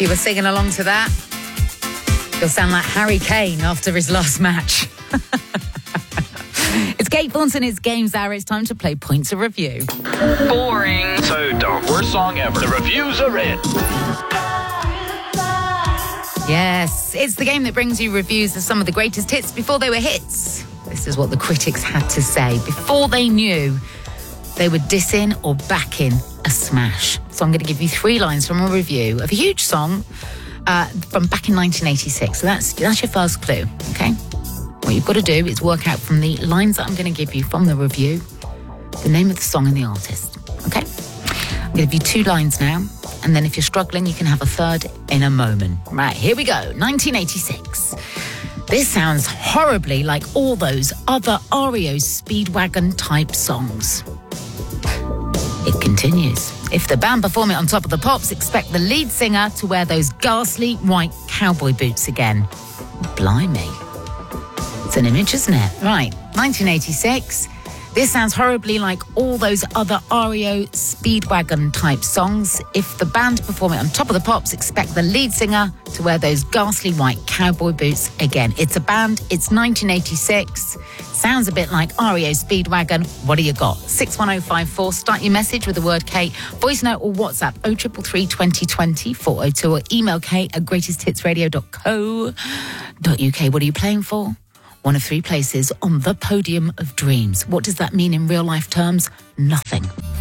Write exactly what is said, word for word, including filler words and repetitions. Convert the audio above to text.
you were singing along to that, you'll sound like Harry Kane after his last match. It's Kate Thornton, it's Games Hour. It's time to play Points of Review. Boring. So dumb. Worst song ever. The reviews are in. Yes, it's the game that brings you reviews of some of the greatest hits before they were hits. This is what the critics had to say before they knew they were dissing or backing a smash. So I'm going to give you three lines from a review of a huge song uh, from back in nineteen eighty-six. So that's, that's your first clue, okay? What you've got to do is work out from the lines that I'm going to give you from the review the name of the song and the artist, okay? I'm going to give you two lines now, and then if you're struggling, you can have a third in a moment. Right, here we go. nineteen eighty-six. This sounds horribly like all those other R E O Speedwagon-type songs. It continues. If the band perform it on Top of the Pops, expect the lead singer to wear those ghastly white cowboy boots again. Blimey. It's an image, isn't it? Right, nineteen eighty-six. This sounds horribly like all those other R E O Speedwagon-type songs. If the band perform it on Top of the Pops, expect the lead singer to wear those ghastly white cowboy boots again. It's a band. It's nineteen eighty-six. Sounds a bit like R E O Speedwagon. What do you got? six one oh five four. Start your message with the word Kate. Voice note or WhatsApp oh three three three, twenty twenty, four oh two, or email Kate at greatest hits radio dot co dot uk. What are you playing for? One of three places on the podium of dreams. What does that mean in real life terms? Nothing.